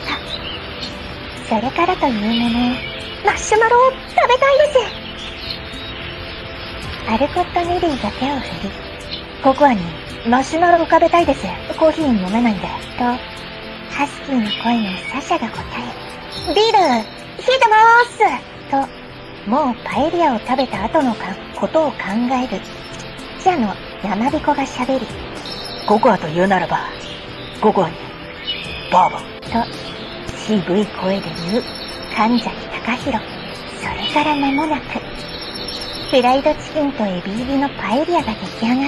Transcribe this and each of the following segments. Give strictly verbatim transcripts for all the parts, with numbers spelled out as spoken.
た。それからというもの、マッシュマロを食べたいです。アルコット・ネリーが手を振り、ココアにマッシュマロを食べたいです。コーヒー飲めないんで。と、ハスキーの声のサシャが答え、ビール、冷えてまーすと、もうパエリアを食べた後のかことを考える、ちっちゃの山彦が喋り、 ココアと言うならば、ココアに、バーボン。 と、渋い声で言う、神崎隆弘。それから間もなく、フライドチキンとエビ入りのパエリアが出来上がった。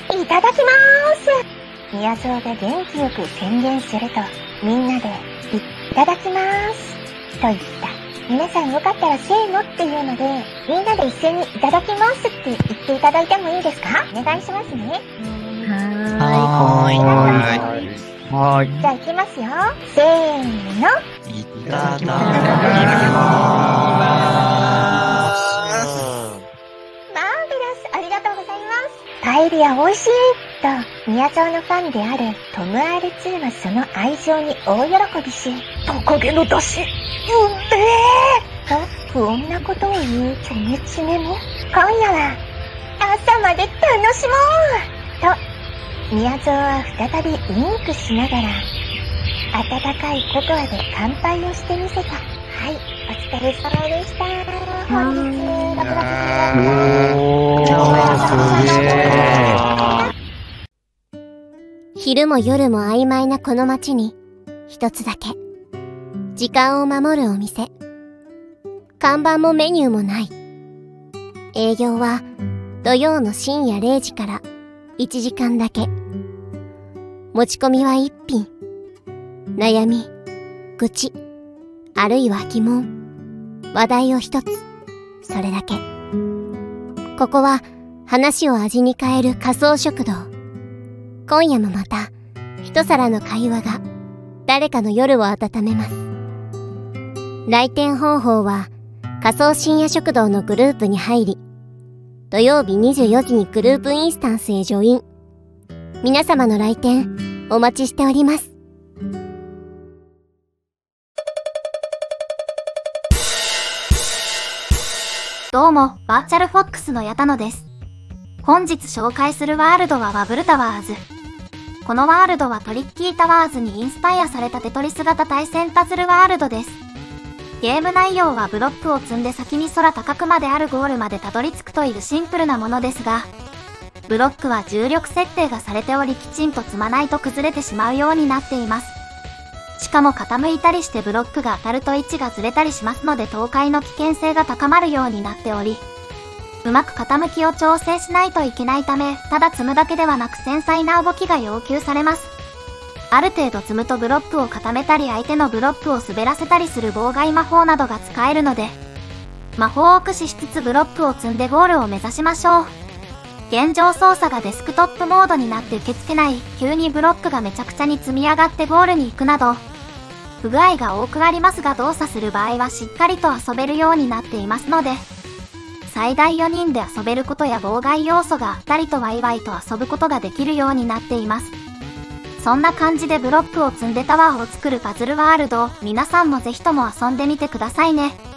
いただきまーす。宮蔵が元気よく宣言すると、みんなで、いただきまーす。と言った。皆さんよかったらせーのっていうので、みんなで一斉にいただきますって言っていただいてもいいですか？お願いしますね。 はーい。 はーい。 はーい。 じゃあ行きますよ。せーの。 いただきまーす。 マーベラス、ありがとうございます。パエリア美味しいと、宮蔵のファンであるトム アールツー はその愛情に大喜びし、 トカゲの出汁、うんめーと不穏なことを言うチョメチメも、今夜は朝まで楽しもうと、宮蔵は再びウインクしながら、温かいココアで乾杯をしてみせた。はい、お疲れ様でした。本日、ラブラブおー、すげー。 昼も夜も曖昧なこの街に、一つだけ、時間を守るお店。看板もメニューもない。営業は土曜の深夜れいじからいちじかんだけ。持ち込みは一品。悩み、愚痴、あるいは疑問、話題を一つ。それだけ。ここは話を味に変える仮想食堂。今夜もまた一皿の会話が誰かの夜を温めます。来店方法は仮想深夜食堂のグループに入り、土曜日にじゅうよじにグループインスタンスへジョイン。皆様の来店お待ちしております。 どうも、バーチャルフォックスの矢田野です。本日紹介するワールドはバブルタワーズ。このワールドはトリッキータワーズにインスパイアされたテトリス型対戦パズルワールドです。ゲーム内容はブロックを積んで先に空高くまであるゴールまでたどり着くというシンプルなものですが、ブロックは重力設定がされておりきちんと積まないと崩れてしまうようになっています。しかも傾いたりしてブロックが当たると位置がずれたりしますので倒壊の危険性が高まるようになっており、うまく傾きを調整しないといけないため、ただ積むだけではなく繊細な動きが要求されます。ある程度積むとブロックを固めたり相手のブロックを滑らせたりする妨害魔法などが使えるので、魔法を駆使しつつブロックを積んでゴールを目指しましょう。現状操作がデスクトップモードになって受け付けない、急にブロックがめちゃくちゃに積み上がってゴールに行くなど、不具合が多くありますが動作する場合はしっかりと遊べるようになっていますので、最大よにんで遊べることや妨害要素がふたりとワイワイと遊ぶことができるようになっています。そんな感じでブロックを積んでタワーを作るパズルワールドを皆さんもぜひとも遊んでみてくださいね。